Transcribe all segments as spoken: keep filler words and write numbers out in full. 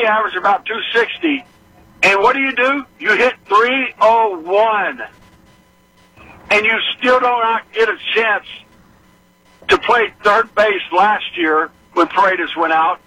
average about two sixty. And what do you do? You hit three oh one. And you still don't get a chance to play third base last year when Paredes went out.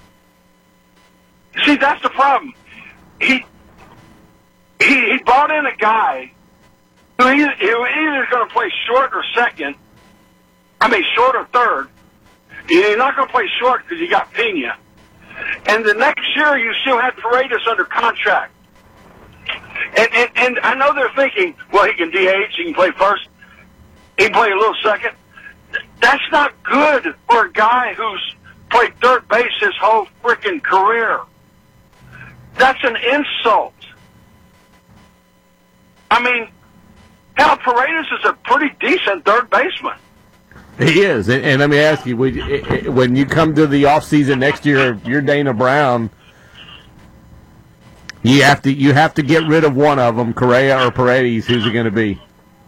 See, that's the problem. He he, he brought in a guy who either, he was either going to play short or second. I mean, short or third. You're not going to play short because you got Pena. And the next year, you still had Paredes under contract. And, and and I know they're thinking, well, he can D H, he can play first, he can play a little second. That's not good for a guy who's played third base his whole freaking career. That's an insult. I mean, hell, Paredes is a pretty decent third baseman. He is, and, and let me ask you, when you come to the off season next year, you're Dana Brown. You have to you have to get rid of one of them, Correa or Paredes. Who's it going to be?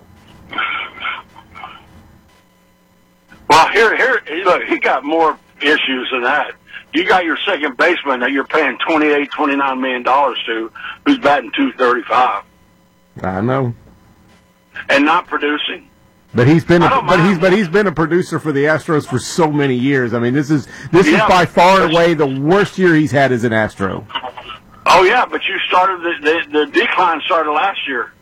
Well, here, here, look, he got more issues than that. You got your second baseman that you're paying twenty-eight, twenty-nine million dollars to, who's batting two thirty-five. I know, and not producing. But he's been, a, but he's, but he's been a producer for the Astros for so many years. I mean, this is this yeah, is by far and away the worst year he's had as an Astro. Oh yeah, but you started the the, the decline started last year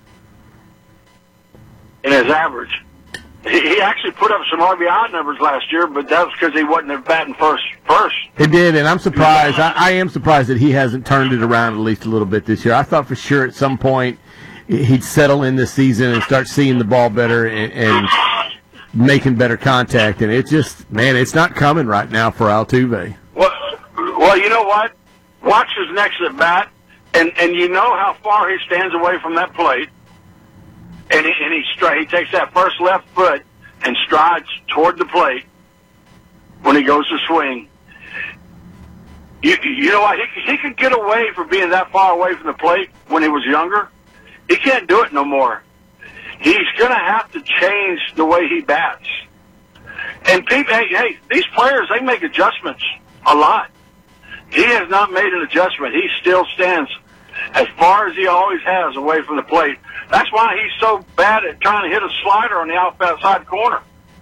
in his average. He, he actually put up some R B I numbers last year, but that was because he wasn't batting first. First, it did, and I'm surprised. I, I am surprised that he hasn't turned it around at least a little bit this year. I thought for sure at some point he'd settle in this season and start seeing the ball better and, and making better contact. And it just, man, it's not coming right now for Altuve. Well, well, you know what? Watch his next at bat, and and you know how far he stands away from that plate, and he and he, stri- he takes that first left foot and strides toward the plate when he goes to swing. You you know what? He he could get away from being that far away from the plate when he was younger. He can't do it no more. He's going to have to change the way he bats. And people, hey, hey, these players, they make adjustments a lot. He has not made an adjustment. He still stands as far as he always has away from the plate. That's why he's so bad at trying to hit a slider on the outside corner.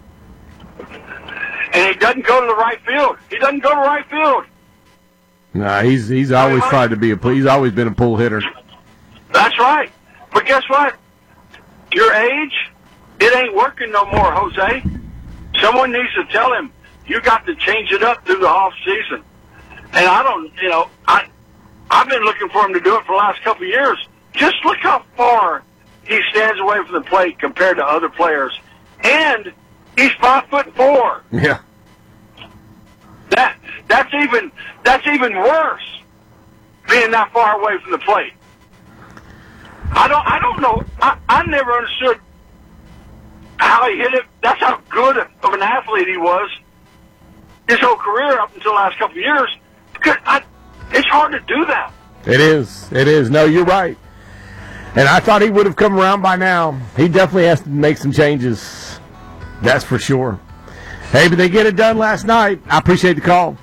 And he doesn't go to the right field. He doesn't go to right field. Nah, he's he's always tried to be a he's always been a pull hitter. That's right. But guess what? Your age, it ain't working no more, Jose. Someone needs to tell him you got to change it up through the off season. And I don't, you know, I I've been looking for him to do it for the last couple of years. Just look how far he stands away from the plate compared to other players, and he's five foot four. Yeah. That that's even that's even worse, being that far away from the plate. I don't I don't know. I, I never understood how he hit it. That's how good of an athlete he was his whole career up until the last couple of years. Because I, it's hard to do that. It is. It is. No, you're right. And I thought he would have come around by now. He definitely has to make some changes. That's for sure. Hey, but they get it done last night. I appreciate the call.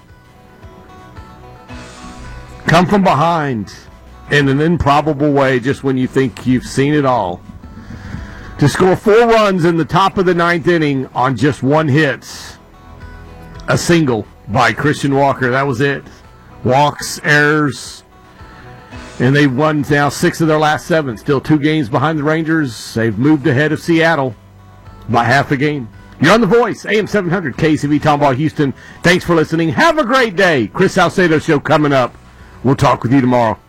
Come from behind in an improbable way just when you think you've seen it all. To score four runs in the top of the ninth inning on just one hit. A single by Christian Walker. That was it. Walks, errors, and they've won now six of their last seven. Still two games behind the Rangers. They've moved ahead of Seattle by half a game. You're on The Voice, A M seven hundred, K C V, Tomball, Houston. Thanks for listening. Have a great day. Chris Salcedo Show coming up. We'll talk with you tomorrow.